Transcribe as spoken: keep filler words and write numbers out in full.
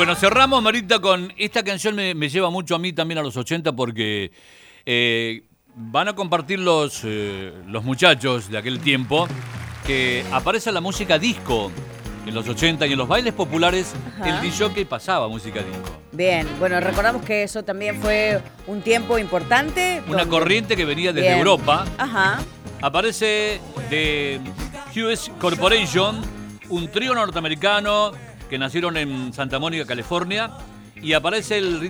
Bueno, cerramos, Marita, con esta canción me, me lleva mucho a mí también a los ochenta porque eh, van a compartir los, eh, los muchachos de aquel tiempo que aparece la música disco en los ochenta y en los bailes populares. Ajá. El D J pasaba música disco. Bien, bueno, recordamos que eso también fue un tiempo importante. Una donde... corriente que venía desde Bien. Europa. Ajá. Aparece de Hughes Corporation, un trío norteamericano que nacieron en Santa Mónica, California, y aparece el